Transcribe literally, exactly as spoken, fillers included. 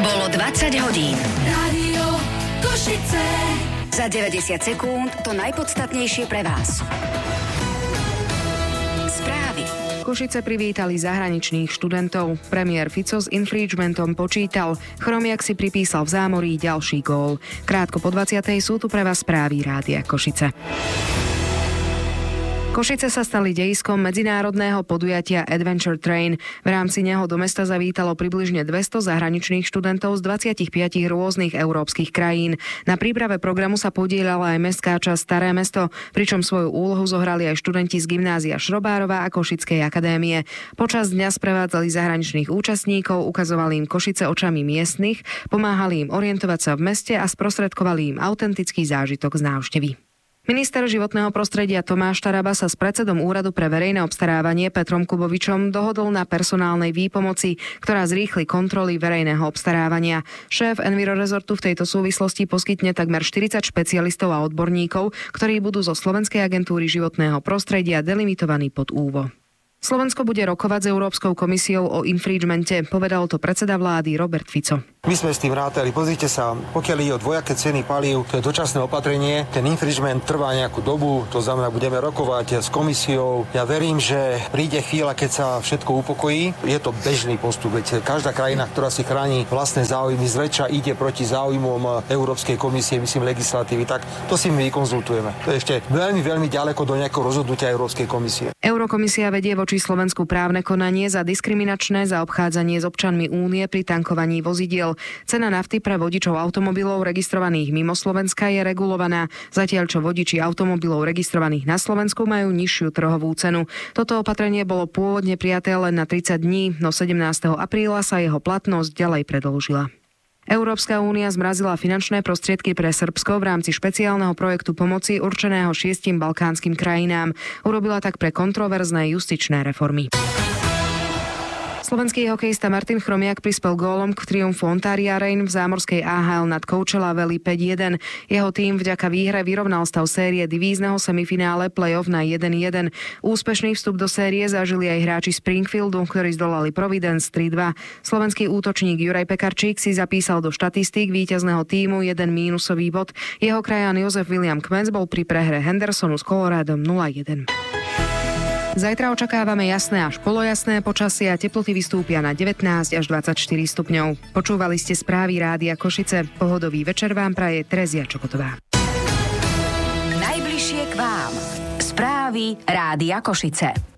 Bolo dvadsať hodín. Rádio Košice. Za deväťdesiat sekúnd to najpodstatnejšie pre vás. Správy. Košice privítali zahraničných študentov. Premiér Fico s infringementom počítal. Chromiak si pripísal v zámorí ďalší gól. Krátko po dvadsiatej sú tu pre vás správy Rádia Košice. Košice sa stali dejiskom medzinárodného podujatia Adventure Train. V rámci neho do mesta zavítalo približne dvesto zahraničných študentov z dvadsaťpäť rôznych európskych krajín. Na príprave programu sa podieľala aj mestská časť Staré mesto, pričom svoju úlohu zohrali aj študenti z gymnázia Šrobárova a Košickej akadémie. Počas dňa sprevádzali zahraničných účastníkov, ukazovali im Košice očami miestnych, pomáhali im orientovať sa v meste a sprostredkovali im autentický zážitok z návštevy. Minister životného prostredia Tomáš Taraba sa s predsedom Úradu pre verejné obstarávanie Petrom Kubovičom dohodol na personálnej výpomoci, ktorá zrýchli kontroly verejného obstarávania. Šéf Envirorezortu v tejto súvislosti poskytne takmer štyridsať špecialistov a odborníkov, ktorí budú zo Slovenskej agentúry životného prostredia delimitovaní pod úvo. Slovensko bude rokovať s Európskou komisiou o infringemente, povedal to predseda vlády Robert Fico. My sme s tým rátali. Pozrite sa, pokiaľ ide o dvojaké ceny palív, to je dočasné opatrenie. Ten infringement trvá nejakú dobu, to znamená, budeme rokovať s komisiou. Ja verím, že príde chvíľa, keď sa všetko upokojí. Je to bežný postup, veď každá krajina, ktorá si chráni vlastné záujmy, zväčša ide proti záujmom Európskej komisie, myslím legislatívy, tak to si my vykonzultujeme. To je ešte veľmi, veľmi ďaleko do nejakého rozhodnutia Európskej komisie. Eurokomisia vedie voči Slovensku právne konanie za diskriminačné zaobchádzanie s občanmi Únie pri tankovaní vozidiel. Cena nafty pre vodičov automobilov registrovaných mimo Slovenska je regulovaná, zatiaľ čo vodiči automobilov registrovaných na Slovensku majú nižšiu trhovú cenu. Toto opatrenie bolo pôvodne prijaté len na tridsať dní, no sedemnásteho apríla sa jeho platnosť ďalej predĺžila. Európska únia zmrazila finančné prostriedky pre Srbsko v rámci špeciálneho projektu pomoci určeného šiestim balkánskym krajinám. Urobila tak pre kontroverzné justičné reformy. Slovenský hokejista Martin Chromiak prispel gólom k triumfu Ontaria Reign v zámorskej á há el nad Coachella Valley päť jeden. Jeho tím vďaka výhre vyrovnal stav série divízneho semifinále play-off na jeden jeden. Úspešný vstup do série zažili aj hráči Springfieldu, ktorí zdolali Providence tri dva. Slovenský útočník Juraj Pekarčík si zapísal do štatistík víťazného tímu jeden mínusový bod. Jeho krajan Jozef William Kmenz bol pri prehre Hendersonu s Colorádom nula jeden. Zajtra očakávame jasné až polojasné počasie a teploty vystúpia na devätnásť až dvadsaťštyri stupňov. Počúvali ste správy Rádia Košice. Pohodový večer vám praje Terezia Čokotová. Najbližšie k vám. Správy Rádia Košice.